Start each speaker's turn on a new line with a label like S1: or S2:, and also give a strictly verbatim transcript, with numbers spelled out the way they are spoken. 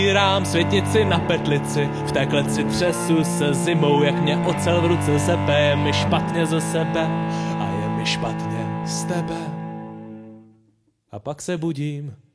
S1: Rám světnici na petlici, v té kleci třesu se zimou, jak mě ocel v ruce sepe. Je mi špatně ze sebe a je mi špatně z tebe. A pak se budím